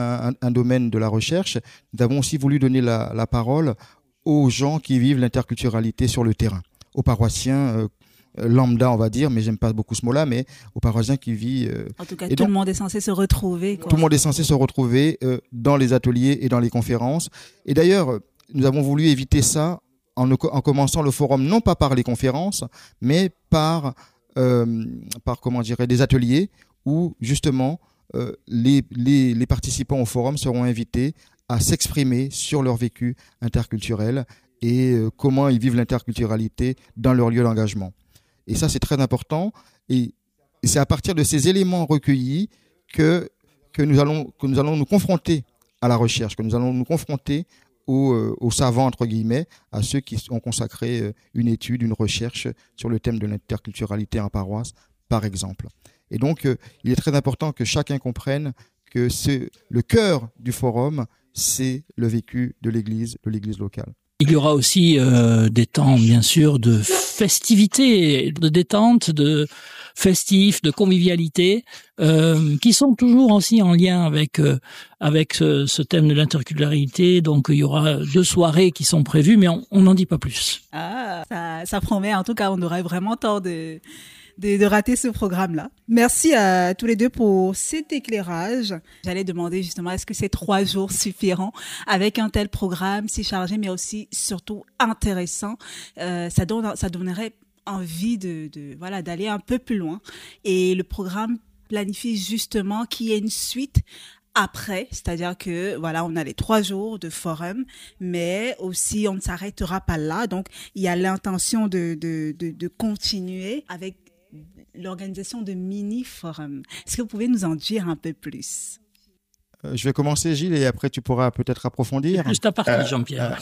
un domaine de la recherche, nous avons aussi voulu donner la parole aux gens qui vivent l'interculturalité sur le terrain, aux paroissiens lambda, on va dire, mais j'aime pas beaucoup ce mot-là, mais aux paroissiens qui vivent... En tout cas, tout le monde est censé se retrouver. Tout le monde est censé se retrouver dans les ateliers et dans les conférences. Et d'ailleurs, nous avons voulu éviter ça en commençant le forum, non pas par les conférences, mais par des ateliers où, justement, les participants au forum seront invités à s'exprimer sur leur vécu interculturel et comment ils vivent l'interculturalité dans leur lieu d'engagement. Et ça, c'est très important. Et c'est à partir de ces éléments recueillis que nous allons nous confronter à la recherche, que nous allons nous confronter aux savants, entre guillemets, à ceux qui ont consacré une étude, une recherche sur le thème de l'interculturalité en paroisse, par exemple. Et donc, il est très important que chacun comprenne que le cœur du forum, c'est le vécu de l'Église locale. Il y aura aussi des temps, bien sûr, de festivités, de détente, de festifs, de convivialité, qui sont toujours aussi en lien avec ce thème de l'interculturalité. Donc, il y aura 2 soirées qui sont prévues, mais on n'en dit pas plus. Ah, ça promet. En tout cas, on aurait vraiment tort de rater ce programme-là. Merci à tous les deux pour cet éclairage. J'allais demander justement, est-ce que ces 3 jours suffiront avec un tel programme si chargé, mais aussi surtout intéressant. Ça donnerait envie d'aller un peu plus loin. Et le programme planifie justement qu'il y ait une suite après, c'est-à-dire que on a les 3 jours de forum, mais aussi on ne s'arrêtera pas là. Donc il y a l'intention de continuer avec l'organisation de mini-forums. Est-ce que vous pouvez nous en dire un peu plus? Je vais commencer, Gilles, et après tu pourras peut-être approfondir. Juste à partir, Jean-Pierre.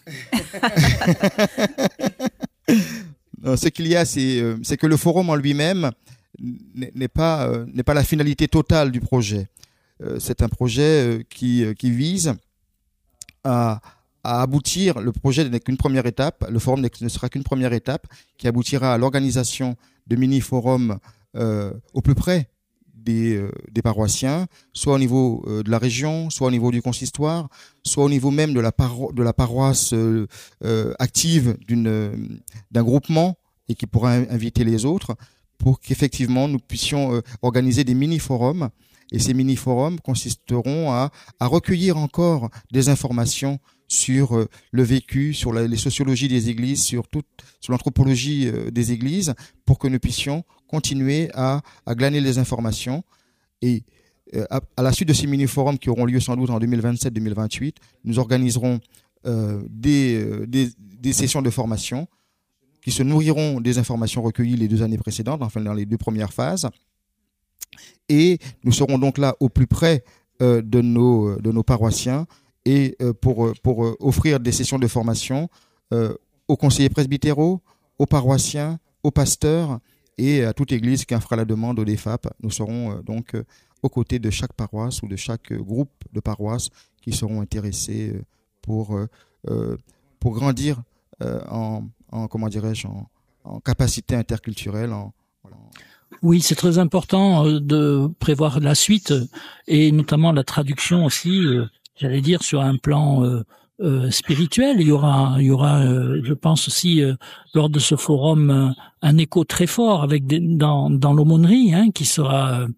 Ce qu'il y a, c'est que le forum en lui-même n'est pas la finalité totale du projet. C'est un projet qui vise à aboutir. Le projet n'est qu'une première étape. Le forum ne sera qu'une première étape qui aboutira à l'organisation de mini-forums au plus près des paroissiens, soit au niveau de la région, soit au niveau du consistoire, soit au niveau même de la paroisse active d'un groupement et qui pourra inviter les autres pour qu'effectivement nous puissions organiser des mini-forums. Et ces mini-forums consisteront à recueillir encore des informations sur le vécu, sur les sociologies des églises, sur l'anthropologie des églises, pour que nous puissions continuer à glaner les informations. Et à la suite de ces mini-forums qui auront lieu sans doute en 2027-2028, nous organiserons des sessions de formation qui se nourriront des informations recueillies les 2 années précédentes, enfin dans les 2 premières phases. Et nous serons donc là au plus près de nos paroissiens et pour offrir des sessions de formation aux conseillers presbytéraux, aux paroissiens, aux pasteurs et à toute église qui en fera la demande au DEFAP. Nous serons donc aux côtés de chaque paroisse ou de chaque groupe de paroisses qui seront intéressés pour grandir en capacité interculturelle. Oui, c'est très important de prévoir la suite et notamment la traduction aussi, j'allais dire, sur un plan spirituel. Il y aura, je pense aussi, lors de ce forum, un écho très fort avec dans l'aumônerie, qui sera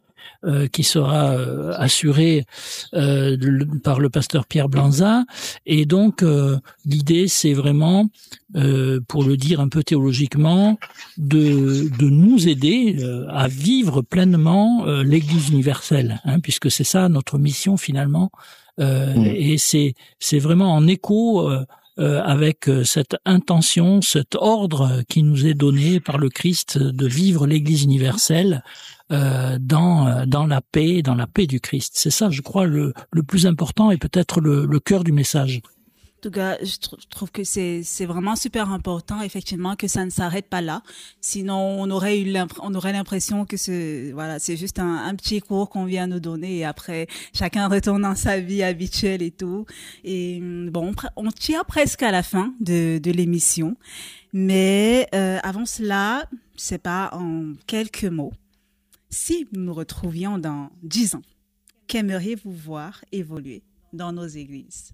assuré par le pasteur Pierre Blanza. Et donc l'idée, c'est vraiment, pour le dire un peu théologiquement, de nous aider à vivre pleinement l'Église universelle, puisque c'est ça notre mission finalement. Et c'est vraiment en écho avec cette intention, cet ordre qui nous est donné par le Christ de vivre l'Église universelle dans la paix du Christ. C'est ça, je crois, le plus important et peut-être le cœur du message. En tout cas, je trouve que c'est vraiment super important, effectivement, que ça ne s'arrête pas là. Sinon, on aurait l'impression que c'est juste un petit cours qu'on vient nous donner et après, chacun retourne dans sa vie habituelle et tout. Et bon, on tire presque à la fin de l'émission. Mais, avant cela, c'est pas en quelques mots. Si nous nous retrouvions dans 10 ans, qu'aimeriez-vous voir évoluer dans nos églises?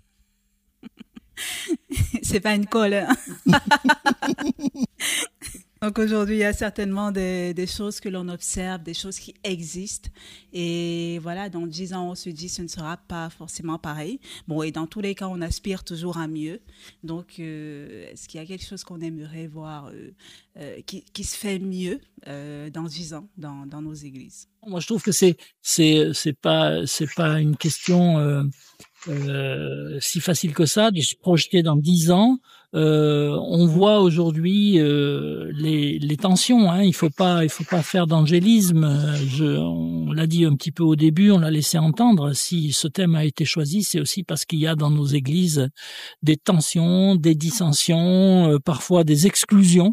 C'est pas une colle. Hein? Donc aujourd'hui, il y a certainement des choses que l'on observe, des choses qui existent. Et voilà, dans 10 ans, on se dit ce ne sera pas forcément pareil. Bon, et dans tous les cas, on aspire toujours à mieux. Donc, est-ce qu'il y a quelque chose qu'on aimerait voir qui se fait mieux dans 10 ans dans nos églises? Moi, je trouve que c'est pas une question si facile que ça de se projeter dans 10 ans. On voit aujourd'hui les tensions. Hein. Il faut pas faire d'angélisme. On l'a dit un petit peu au début, on l'a laissé entendre. Si ce thème a été choisi, c'est aussi parce qu'il y a dans nos églises des tensions, des dissensions, parfois des exclusions.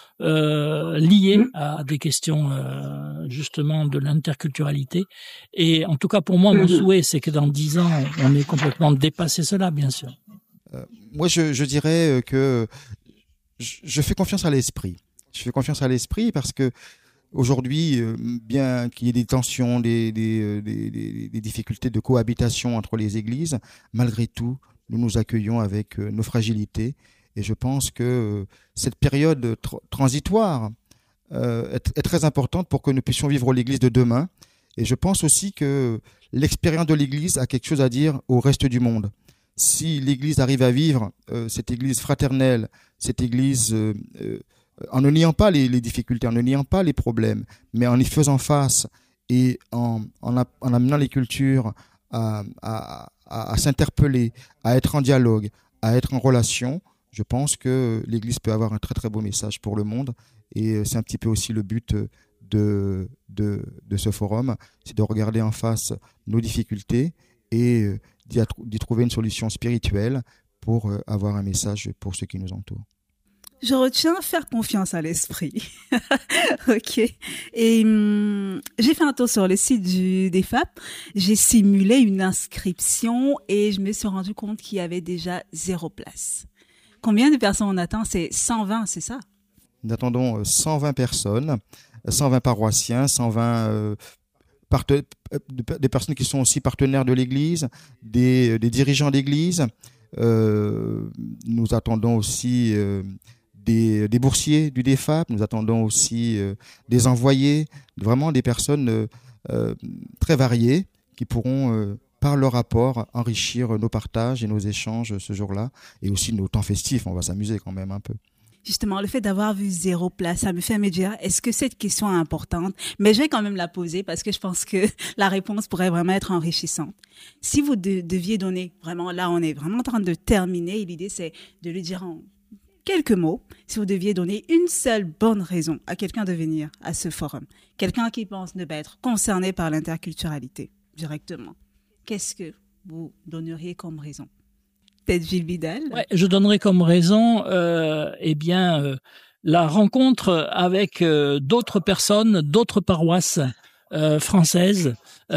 Liées à des questions justement de l'interculturalité. Et en tout cas, pour moi, mon souhait, c'est que dans 10 ans, on ait complètement dépassé cela, bien sûr. Moi, je dirais que je fais confiance à l'esprit. Je fais confiance à l'esprit parce que aujourd'hui, bien qu'il y ait des tensions, des difficultés de cohabitation entre les églises, malgré tout, nous nous accueillons avec nos fragilités. Et je pense que cette période transitoire est très importante pour que nous puissions vivre l'Église de demain. Et je pense aussi que l'expérience de l'Église a quelque chose à dire au reste du monde. Si l'Église arrive à vivre cette Église fraternelle, cette Église en ne niant pas les difficultés, en ne niant pas les problèmes, mais en y faisant face et en amenant les cultures à s'interpeller, à être en dialogue, à être en relation, je pense que l'Église peut avoir un très très beau message pour le monde et c'est un petit peu aussi le but de ce forum, c'est de regarder en face nos difficultés et d'y trouver une solution spirituelle pour avoir un message pour ceux qui nous entourent. Je retiens faire confiance à l'esprit. Ok. Et j'ai fait un tour sur le site des FAP. J'ai simulé une inscription et je me suis rendu compte qu'il y avait déjà 0 place. Combien de personnes on attend? C'est 120, c'est ça? Nous attendons 120 personnes, 120 paroissiens, 120 des personnes qui sont aussi partenaires de l'Église, des dirigeants d'Église. Nous attendons aussi des boursiers du DEFAP, nous attendons aussi des envoyés, vraiment des personnes très variées qui pourront par leur rapport, enrichir nos partages et nos échanges ce jour-là, et aussi nos temps festifs, on va s'amuser quand même un peu. Justement, le fait d'avoir vu 0 place, ça me fait me dire, est-ce que cette question est importante? Mais je vais quand même la poser parce que je pense que la réponse pourrait vraiment être enrichissante. Si vous deviez donner, vraiment, là on est vraiment en train de terminer, et l'idée c'est de lui dire en quelques mots, si vous deviez donner une seule bonne raison à quelqu'un de venir à ce forum, quelqu'un qui pense ne pas être concerné par l'interculturalité directement, qu'est-ce que vous donneriez comme raison? Peut-être Gilles Vidal? Ouais, je donnerais comme raison, la rencontre avec d'autres personnes, d'autres paroisses françaises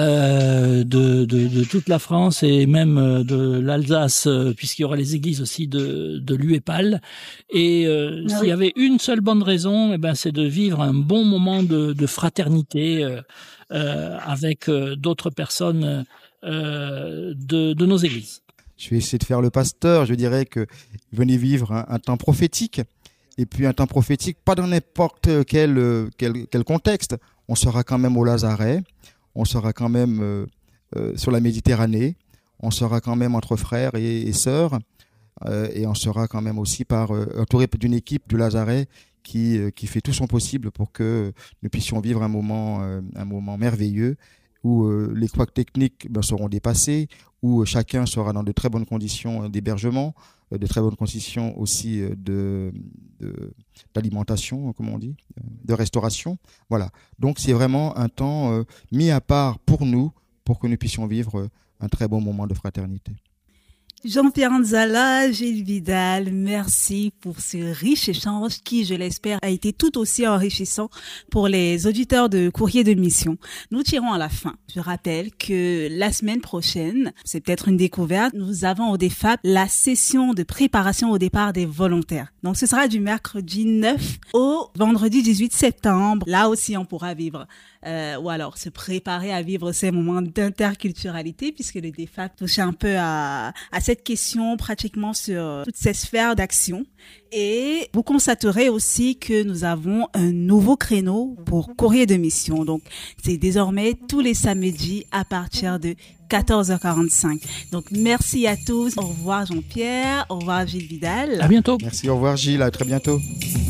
de toute la France et même de l'Alsace, puisqu'il y aura les églises aussi de l'UEPAL. Et s'il y avait une seule bonne raison, c'est de vivre un bon moment de fraternité avec d'autres personnes de nos églises. Je vais essayer de faire le pasteur. Je dirais que venez vivre un temps prophétique, et puis un temps prophétique pas dans n'importe quel contexte. On sera quand même au Lazaret, on sera quand même sur la Méditerranée, on sera quand même entre frères et sœurs, et on sera quand même aussi entouré d'une équipe du Lazaret qui fait tout son possible pour que nous puissions vivre un moment merveilleux, où les couacs techniques seront dépassés, où chacun sera dans de très bonnes conditions d'hébergement, de très bonnes conditions aussi d'alimentation, comme on dit, de restauration. Voilà. Donc c'est vraiment un temps mis à part pour nous, pour que nous puissions vivre un très bon moment de fraternité. Jean-Pierre Nzala, Gilles Vidal, merci pour ce riche échange qui, je l'espère, a été tout aussi enrichissant pour les auditeurs de Courrier de Mission. Nous tirons à la fin. Je rappelle que la semaine prochaine, c'est peut-être une découverte, nous avons au DEFAP la session de préparation au départ des volontaires. Donc ce sera du mercredi 9 au vendredi 18 septembre. Là aussi, on pourra vivre ou alors se préparer à vivre ces moments d'interculturalité, puisque le DEFAP touche un peu à cette question pratiquement sur toutes ces sphères d'action. Et vous constaterez aussi que nous avons un nouveau créneau pour Courrier de Mission. Donc, c'est désormais tous les samedis à partir de 14h45. Donc, merci à tous. Au revoir Jean-Pierre. Au revoir Gilles Vidal. À bientôt. Merci, au revoir Gilles, à très bientôt.